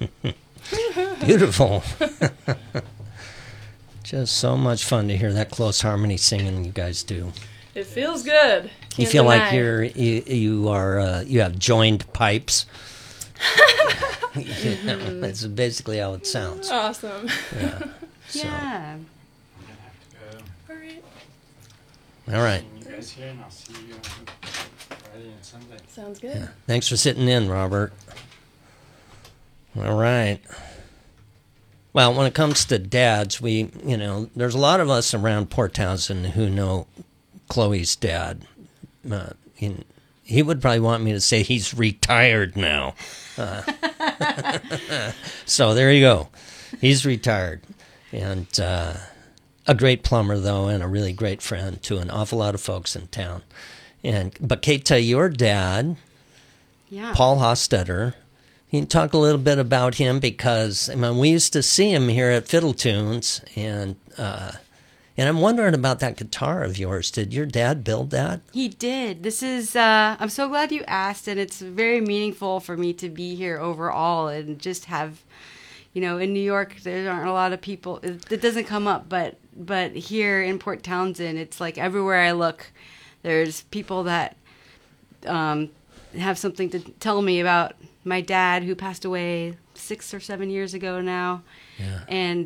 Beautiful. Just so much fun to hear that close harmony singing you guys do. It feels good. You feel like you have joined pipes. That's basically how it sounds. Awesome. Yeah. So. Yeah. All right. All right. You guys here, and I'll see you Friday and Sunday. Sounds good. Yeah. Thanks for sitting in, Robert. All right. Well, when it comes to dads, there's a lot of us around Port Townsend who know Chloe's dad. He would probably want me to say he's retired now. So there you go. He's retired. And a great plumber, though, and a really great friend to an awful lot of folks in town. But Kate, your dad, Paul Hostetter, you can talk a little bit about him because we used to see him here at Fiddle Tunes, and I'm wondering about that guitar of yours. Did your dad build that? He did. This is, I'm so glad you asked, and it's very meaningful for me to be here overall and just have, in New York, there aren't a lot of people, it doesn't come up, but here in Port Townsend, it's like everywhere I look, there's people that have something to tell me about my dad, who passed away 6 or 7 years ago now. Yeah. And,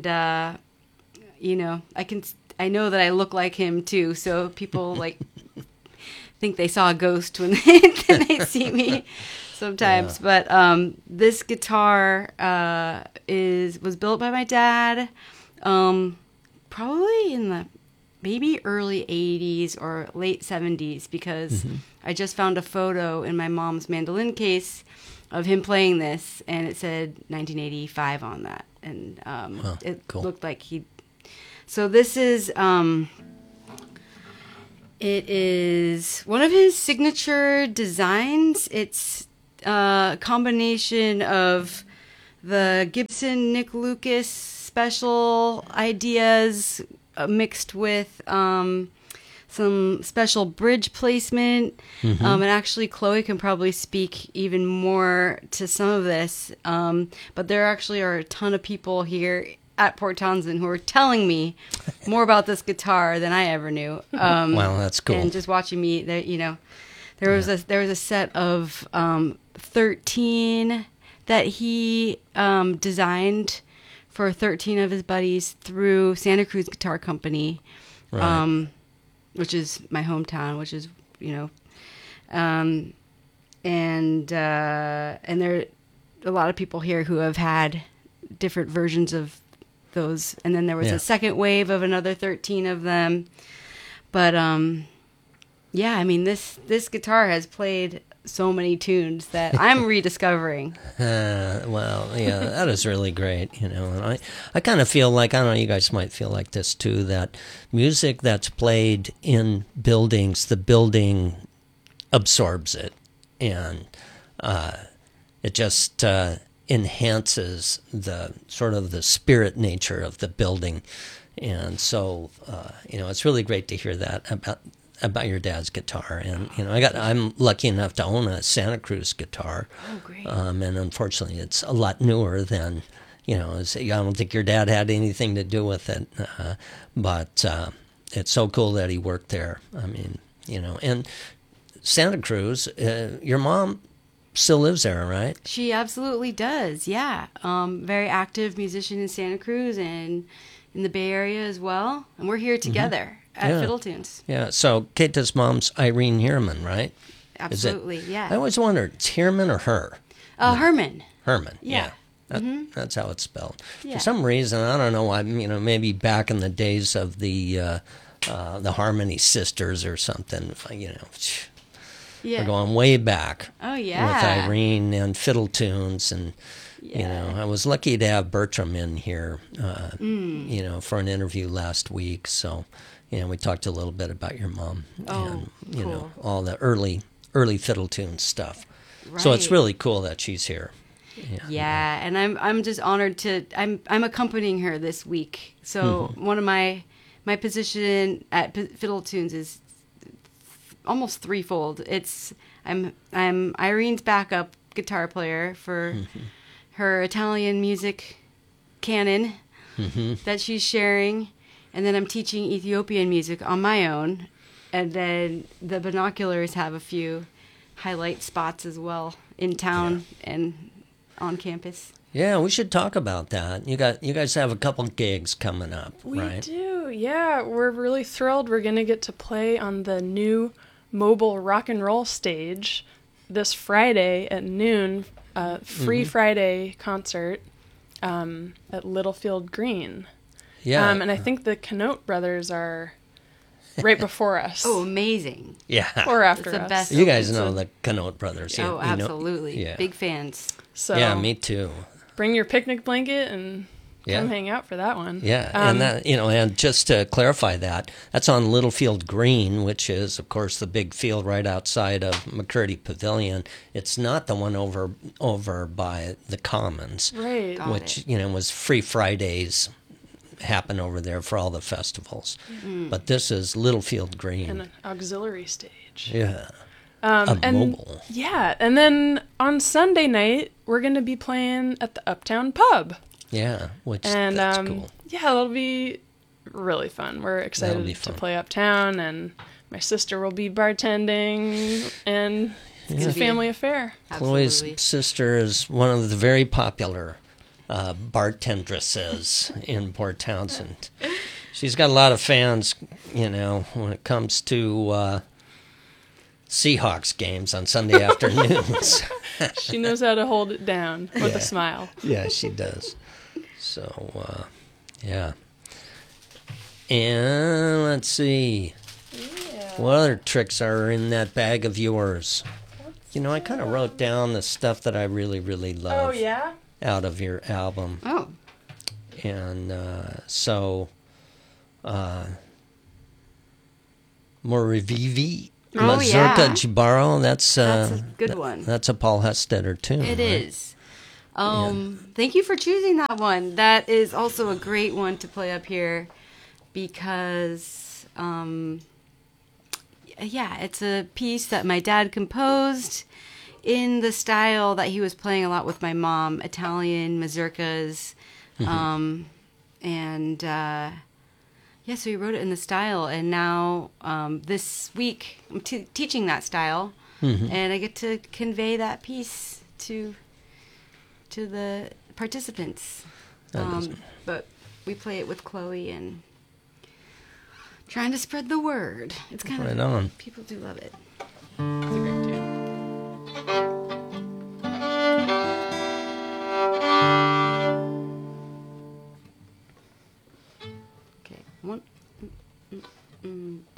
I know that I look like him too, so people think they saw a ghost when they see me sometimes. Yeah. But this guitar was built by my dad, probably in the maybe early 80s or late 70s, because I just found a photo in my mom's mandolin case of him playing this, and it said 1985 on that, and it cool. looked like he. So this is it is one of his signature designs. It's a combination of the Gibson Nick Lucas special ideas mixed with some special bridge placement. And actually, Chloe can probably speak even more to some of this. But there actually are a ton of people here at Port Townsend who are telling me more about this guitar than I ever knew. Wow, that's cool. And just watching me, there was a set of 13 that he designed for 13 of his buddies through Santa Cruz Guitar Company. Right. Which is my hometown, which is, and there are a lot of people here who have had different versions of those. And then there was a second wave of another 13 of them. But, this guitar has played so many tunes that I'm rediscovering. That is really great, and I kind of feel like, I don't know, you guys might feel like this too, that music that's played in buildings, the building absorbs it, and it just enhances the sort of the spirit nature of the building. And so, it's really great to hear that about your dad's guitar. And I'm lucky enough to own a Santa Cruz guitar. Oh, great. And unfortunately it's a lot newer than, I don't think your dad had anything to do with it. But it's so cool that he worked there. And Santa Cruz, your mom still lives there, right? She absolutely does. Yeah. Very active musician in Santa Cruz and in the Bay Area as well. And we're here together. At Fiddle Tunes. Yeah, so Kate's mom's Irene Hierman, right? Absolutely, yeah. I always wondered, it's Hierman or her? Herman. Herman, yeah. That's how it's spelled. Yeah. For some reason, I don't know why, maybe back in the days of the Harmony Sisters or something, we're going way back. Oh, yeah. With Irene and Fiddle Tunes, and I was lucky to have Bertram in here, for an interview last week, so... we talked a little bit about your mom and, cool. All the early Fiddle Tunes stuff. Right. So it's really cool that she's here. Yeah, and I'm just honored I'm accompanying her this week. So one of my position at Fiddle Tunes is almost threefold. I'm Irene's backup guitar player for her Italian music canon that she's sharing, and then I'm teaching Ethiopian music on my own, and then the binoculars have a few highlight spots as well in town and on campus. Yeah, we should talk about that. You guys have a couple gigs coming up, We right? do, yeah. We're really thrilled. We're going to get to play on the new mobile rock and roll stage this Friday at noon. Free Friday concert at Littlefield Green. Yeah. And I think the Canote brothers are right before us. Oh, amazing. Yeah. Or after It's the us. best. You guys know the Canote brothers. Oh, you know- absolutely. yeah. Big fans. So Yeah, me too. bring your picnic blanket and Yeah. come hang out for that one. Yeah, and that, and just to clarify that, that's on Littlefield Green, which is, of course, the big field right outside of McCurdy Pavilion. It's not the one over by the Commons, Right. Got which it. was Free Fridays happen over there for all the festivals. But this is Littlefield Green. And an auxiliary stage. Yeah, And mobile. Yeah, and then on Sunday night we're going to be playing at the Uptown Pub. Yeah, which And that's cool. yeah, that'll be really fun. We're That'll excited be to fun. play Uptown, and my sister will be bartending, and it's gonna a be family affair. Chloe's Absolutely. sister is one of the very popular bartendresses in Port Townsend. She's got a lot of fans, when it comes to Seahawks games on Sunday afternoons. She knows how to hold it down with Yeah. a smile. Yeah, she does. So, yeah. And let's see. What other tricks are in that bag of yours? I kind of wrote down the stuff that I really, really love Oh yeah. out of your album. Oh, And Morivivi, Oh, Mazurka yeah. Jibaro, that's a good one. That's a Paul Hestetter tune. it right? is. Thank you for choosing that one. That is also a great one to play up here because, it's a piece that my dad composed in the style that he was playing a lot with my mom, Italian mazurkas. So he wrote it in the style, and now this week I'm teaching that style, and I get to convey that piece to the participants. But we play it with Chloe and trying to spread the word. It's kind Right of on. people do love it. It's a great tune. Okay, one.